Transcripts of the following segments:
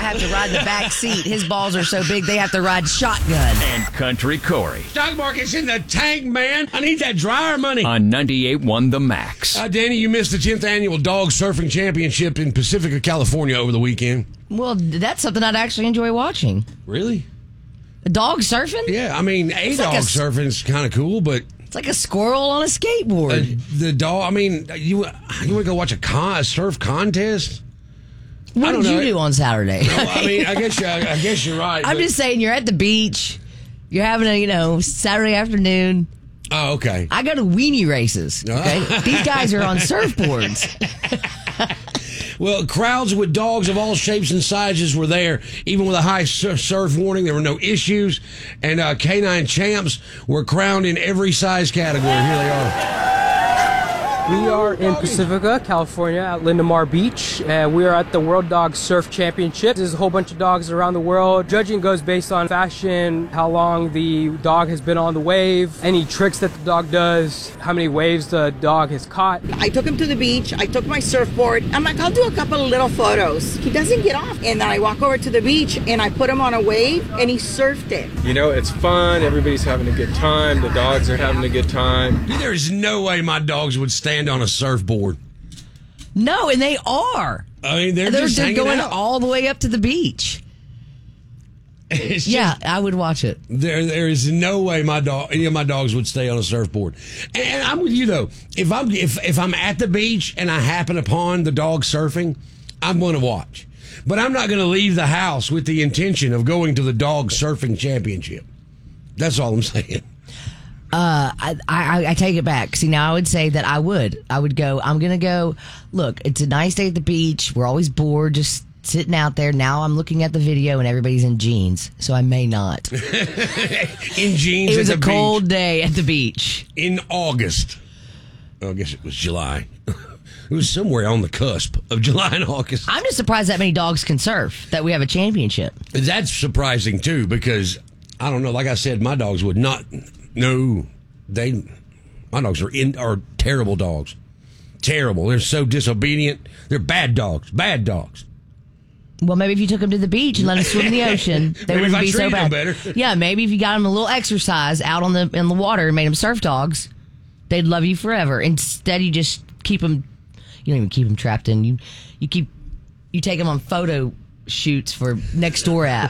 have to ride the back seat. His balls are so big, they have to ride shotgun. And Country Corey. Stock market's in the tank, man. I need that dryer money. On 98.1 The Max. Danny, you missed the 10th annual Dog Surfing Championship in Pacifica, California over the weekend. Well, that's something I'd actually enjoy watching. Really? Dog surfing? Yeah, I mean, dog surfing is kind of cool, but... It's like a squirrel on a skateboard. The dog, I mean, you want to go watch a surf contest? What did you do on Saturday? No, I mean, I guess you're right. I'm just saying, you're at the beach. You're having a, Saturday afternoon. Oh, okay. I go to weenie races. Okay, these guys are on surfboards. Well, crowds with dogs of all shapes and sizes were there. Even with a high surf warning, there were no issues. And canine champs were crowned in every size category. Here they are. We are in Pacifica, California, at Lindamar Beach, and we are at the World Dog Surf Championship. There's a whole bunch of dogs around the world. Judging goes based on fashion, how long the dog has been on the wave, any tricks that the dog does, how many waves the dog has caught. I took him to the beach. I took my surfboard. I'm like, I'll do a couple of little photos. He doesn't get off. And then I walk over to the beach, and I put him on a wave, and he surfed it. You know, it's fun. Everybody's having a good time. The dogs are having a good time. There's no way my dogs would stand on a surfboard. No, and they are. I mean, they're just going out. all the way up to the beach. I would watch it. There is no way any of my dogs would stay on a surfboard. And I'm with you though. If I'm at the beach and I happen upon the dog surfing, I'm going to watch. But I'm not going to leave the house with the intention of going to the dog surfing championship. That's all I'm saying. I take it back. See, now I would say that I would go. I'm going to go. Look, it's a nice day at the beach. We're always bored, just sitting out there. Now I'm looking at the video and everybody's in jeans, so I may not. In jeans. It was a cold day at the beach in August. I guess it was July. It was somewhere on the cusp of July and August. I'm just surprised that many dogs can surf, that we have a championship. That's surprising too, because I don't know. Like I said, my dogs would not. No, my dogs are terrible dogs. Terrible. They're so disobedient. They're bad dogs. Bad dogs. Well, maybe if you took them to the beach and let them swim in the ocean, they wouldn't be so bad. Better. Yeah, maybe if you got them a little exercise out in the water and made them surf dogs, they'd love you forever. Instead, you just keep them. You don't even keep them trapped in. You take them on photo shoots for Nextdoor app.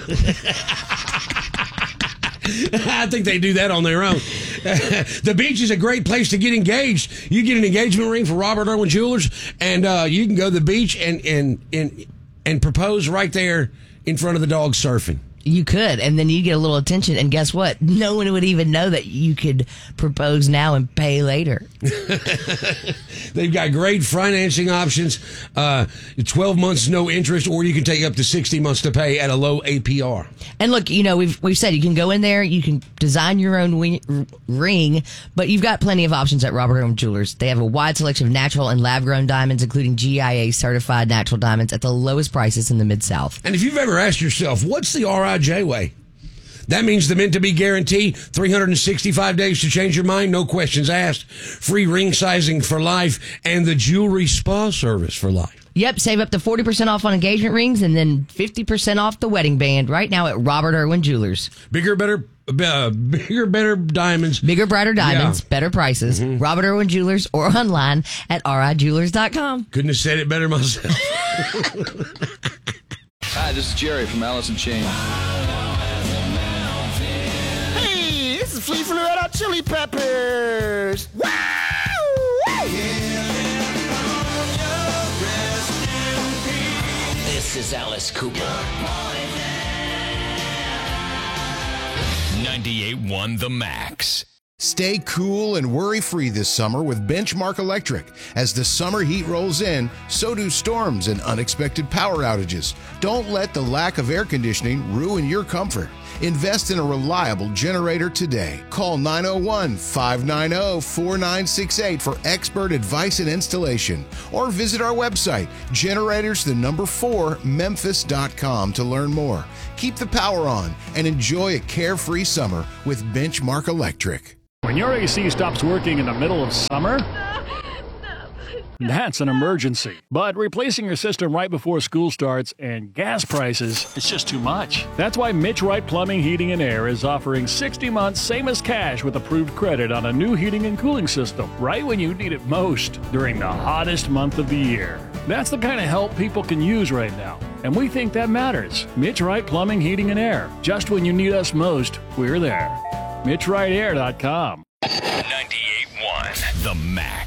I think they do that on their own. The beach is a great place to get engaged. You get an engagement ring for Robert Irwin Jewelers, and you can go to the beach and propose right there in front of the dog surfing. You could, and then you get a little attention, and guess what? No one would even know that you could propose now and pay later. They've got great financing options, 12 months no interest, or you can take up to 60 months to pay at a low APR. And look, we've said you can go in there, you can design your own ring, but you've got plenty of options at Robert Irwin Jewelers. They have a wide selection of natural and lab-grown diamonds, including GIA certified natural diamonds at the lowest prices in the Mid-South. And if you've ever asked yourself, what's the RIJ way? That means the meant to be guarantee, 365 days to change your mind, no questions asked, free ring sizing for life, and the jewelry spa service for life. Yep, save up to 40% off on engagement rings and then 50% off the wedding band right now at Robert Irwin Jewelers. Bigger, better diamonds. Bigger, brighter diamonds, better prices. Mm-hmm. Robert Irwin Jewelers or online at rijewelers.com. Couldn't have said it better myself. Hi, this is Jerry from Alice in Chains. Hey, this is Flea from the Red Hot Chili Peppers. Wow! This is Alice Cooper. 98.1 The Max. Stay cool and worry-free this summer with Benchmark Electric. As the summer heat rolls in, so do storms and unexpected power outages. Don't let the lack of air conditioning ruin your comfort. Invest in a reliable generator today. Call 901-590-4968 for expert advice and installation. Or visit our website, generators4memphis.com to learn more. Keep the power on and enjoy a carefree summer with Benchmark Electric. When your AC stops working in the middle of summer, That's an emergency. But replacing your system right before school starts and gas prices, it's just too much. That's why Mitch Wright Plumbing, Heating, and Air is offering 60 months same as cash with approved credit on a new heating and cooling system right when you need it most during the hottest month of the year. That's the kind of help people can use right now. And we think that matters. Mitch Wright Plumbing, Heating, and Air. Just when you need us most, we're there. MitchWrightAir.com. 98.1 The Max.